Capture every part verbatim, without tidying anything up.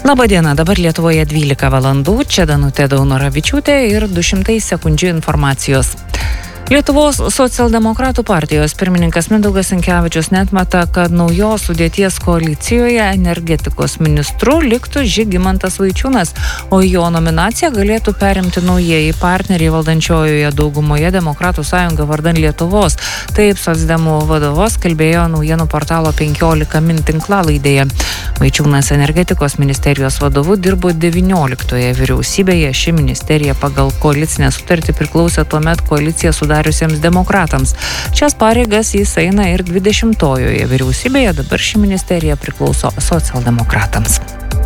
Labą dieną, dabar Lietuvoje dvylika valandų, čia Danutė Daunoravičiūtė ir du šimtai sekundžių informacijos. Lietuvos socialdemokratų partijos pirmininkas Mindaugas Sinkevičius neatmeta, kad naujos sudėties koalicijoje energetikos ministru liktų Žygimantas Vaičiūnas, o jo nominaciją galėtų perimti naujieji partneriai valdančiojoje daugumoje Demokratų sąjunga vardan Lietuvos. Taip socdemų vadovas kalbėjo naujienų portalo penkiolika min tinklalaidėje. Vaičiūnas energetikos ministerijos vadovu dirbo devynioliktoje vyriausybėje. Ši ministerija pagal koalicinę sutartį priklausė tuomet koaliciją sudariusiems demokratams. Šias pareigas jis eina ir dvidešimtojoje vyriausybėje, dabar ši ministerija priklauso socialdemokratams.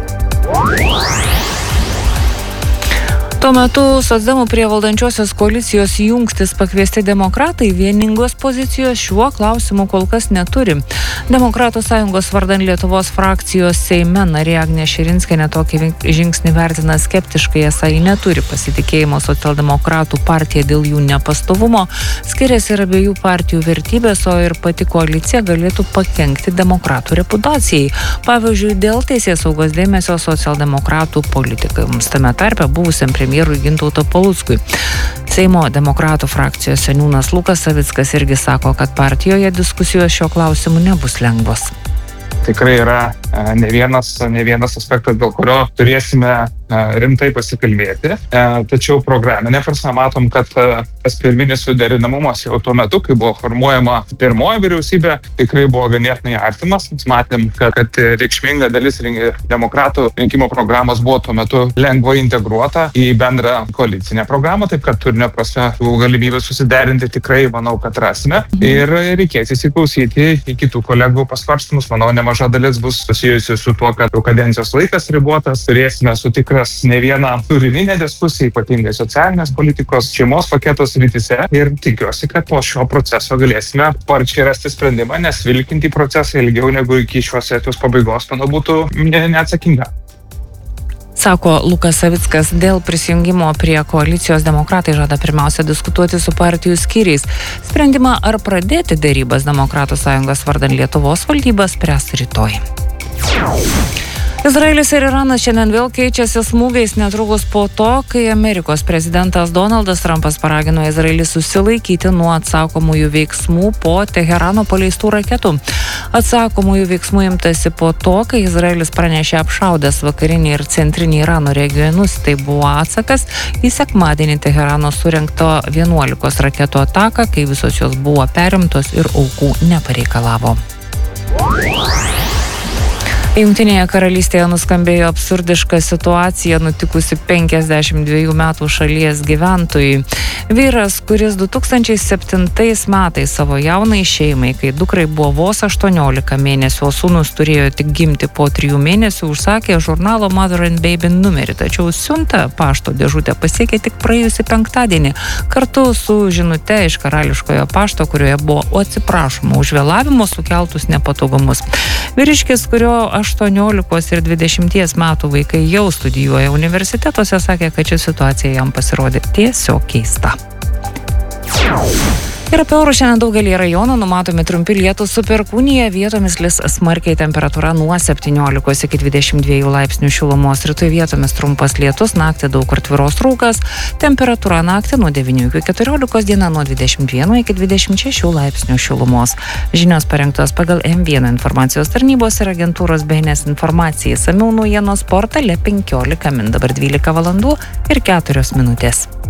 Tuo metu socdemų prie valdančiosios koalicijos jungtis pakviesti demokratai vieningos pozicijos šiuo klausimu kol kas neturi. Demokratų sąjungos vardan Lietuvos frakcijos Seime narė Agnė Širinskienė tokį žingsnį vertina skeptiškai, esą ji neturi pasitikėjimo socialdemokratų partija dėl jų nepastovumo, skiriasi ir abiejų partijų vertybės, o ir pati koalicija galėtų pakenkti demokratų reputacijai. Pavyzdžiui, dėl teisėsaugos dėmesio socialdemokratų politikams, tame tarpe buvusiam premjerui Gintautui Paluckui. Seimo demokratų frakcijos seniūnas Lukas Savickas irgi sako, kad partijoje diskusijos šio klausimu nebus lengvos. Tikrai yra ne vienas, ne vienas aspektas, dėl kurio turėsime rimtai pasikalbėti. Tačiau programinė prasme matom, kad tas pirminis suderinamumas jau tuo metu, kai buvo formuojama pirmoji vyriausybė, tikrai buvo ganėtinai artimas. Matėm, kad, kad reikšminga dalis demokratų rinkimo programos buvo tuo metu lengvai integruota į bendrą koalicinę programą, taip kad turinio prasme galimybę susiderinti tikrai, manau, kad rasime. Ir reikės įsiklausyti į kitų kolegų pasvarstymus. Manau, nemaža dalis bus susijusi su tuo, kad kadencijos laikas ribotas, turėsime sutikras ne vieną turininę diskusiją, ypatingai socialinės politikos, šeimos paketos rytise, ir tikiuosi, kad po šio proceso galėsime sparčiai rasti sprendimą, nes vilkinti procesą ilgiau negu iki šios sesijos pabaigos, manau, būtų neatsakinga. Sako Lukas Savickas. Dėl prisijungimo prie koalicijos demokratai žada pirmiausia diskutuoti su partijų skyriais. Sprendimą ar pradėti derybas Demokratų sąjungos vardan Lietuvos valdyba spręs rytoj. Izraelis ir Iranas šiandien vėl keičiasi smūgiais netrukus po to, kai Amerikos prezidentas Donaldas Trumpas paragino Izraelį susilaikyti nuo atsakomųjų veiksmų po Teherano paleistų raketų. Atsakomųjų veiksmų imtasi po to, kai Izraelis pranešė apšaudęs vakarinį ir centrinį Irano regionus. Tai buvo atsakas į sekmadienį Teherano surengto vienuolikos raketų ataką, kai visos jos buvo perimtos ir aukų nepareikalavo. Jungtinėje karalystėje nuskambėjo absurdiška situacija nutikusi penkiasdešimt dviejų metų šalies gyventojui. Vyras, kuris du tūkstančiai septintais metais savo jaunai šeimai, kai dukrai buvo vos aštuoniolika mėnesių, o sūnus turėjo tik gimti po trijų mėnesių, užsakė žurnalo Mother and Baby numerį, tačiau siunta pašto dėžutę pasiekė tik praėjusį penktadienį, kartu su žinute iš karališkojo pašto, kurioje buvo atsiprašoma už vėlavimo sukeltus nepatogumus. Vyriškis, kurio aštuoniolikos ir dvidešimties metų vaikai jau studijuoja universitetuose, sakė, kad ši situacija jam pasirodė tiesiog keista. Ir apie orus šiandien daugelį rajonų numatomi trumpi lietūs su perkūnija, vietomis lis smarkiai, temperatūra nuo septyniolikos iki dvidešimt dviejų laipsnių šilumos, rytoj vietomis trumpas lietus, naktį daug kur tvyros rūkas, temperatūra naktį nuo devynių iki keturiolikos, diena nuo dvidešimt vieno iki dvidešimt šešių laipsnių šilumos. Žinios parengtos pagal M vienas informacijos tarnybos ir agentūros B N S informacijai, samiau naujienos portale penkiolika min, dabar dvylika valandų ir keturios minutės.